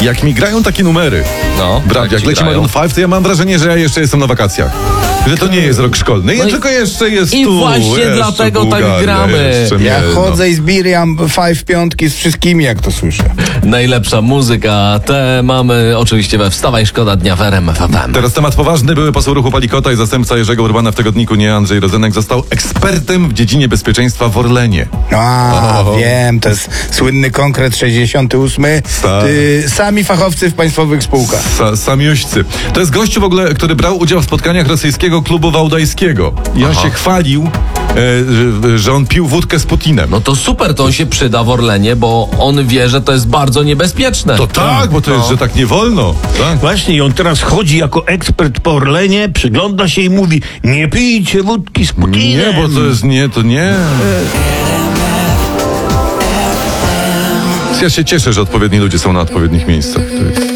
Jak mi grają takie numery, tak jak ci leci grają. Maroon 5, to ja mam wrażenie, że ja jeszcze jestem na wakacjach. Że to nie jest rok szkolny, tylko jeszcze jest i tu. właśnie jeszcze dlatego tak Bułgaria, gramy. jeszcze Ja Mielno. chodzę i zbieram 5 piątki z wszystkimi, jak to słyszę. Najlepsza muzyka, te mamy oczywiście we Wstawaj Szkoda Dnia w RMF FM. Teraz temat poważny. Były poseł ruchu Palikota i zastępca Jerzego Urbana w tygodniku Nie Andrzej Rozenek został ekspertem w dziedzinie bezpieczeństwa w Orlenie. Wiem, to jest słynny konkret 68. Tak. Sami fachowcy w państwowych spółkach. Samiuścy. To jest gościu w ogóle, który brał udział w spotkaniach rosyjskiego klubu wałdajskiego. I on się chwalił, że on pił wódkę z Putinem. No to super, to on się przyda w Orlenie, bo on wie, że to jest bardzo niebezpieczne. To tak, bo to jest, że tak nie wolno. Tak. Właśnie i on teraz chodzi jako ekspert po Orlenie, przygląda się i mówi: nie pijcie wódki z Putinem. Nie, bo to jest nie, to nie. Ja się cieszę, że odpowiedni ludzie są na odpowiednich miejscach. To jest...